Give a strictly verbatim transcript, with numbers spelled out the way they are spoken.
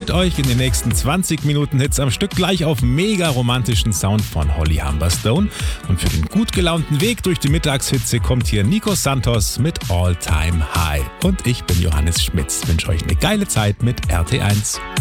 freut euch in den nächsten zwanzig Minuten Hits am Stück gleich auf mega romantischen Sound von Holly Humberstone. Und für den gut gelaunten Weg durch die Mittagshitze kommt hier Nico Santos mit All Time High. Und ich bin Johannes Schmitz. Wünsche euch eine geile Zeit mit R T eins.